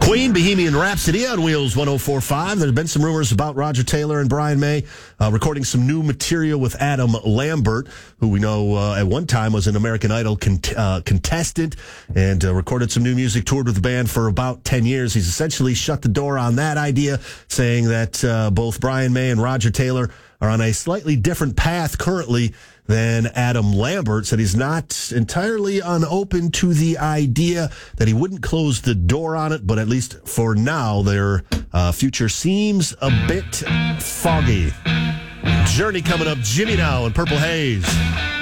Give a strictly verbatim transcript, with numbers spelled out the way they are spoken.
Queen, Bohemian Rhapsody on Wheels one oh four point five. There have been some rumors about Roger Taylor and Brian May uh, recording some new material with Adam Lambert, who we know uh, at one time was an American Idol con- uh, contestant and uh, recorded some new music, toured with the band for about ten years. He's essentially shut the door on that idea, saying that uh, both Brian May and Roger Taylor are on a slightly different path currently than Adam Lambert. Said he's not entirely unopen to the idea, that he wouldn't close the door on it, but at least for now, their uh, future seems a bit foggy. Journey coming up, Jimmy now in Purple Haze.